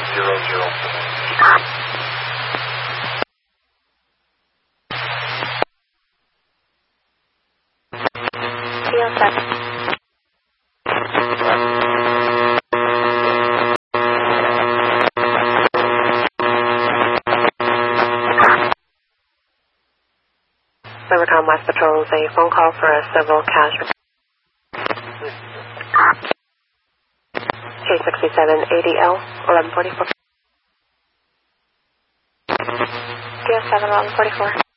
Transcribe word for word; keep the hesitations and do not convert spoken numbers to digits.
zero zero four. Field seven. Rivertown West Patrol is a phone call for a civil cash. K sixty-seven eighty L, eleven forty-four. K seven, eleven forty-four.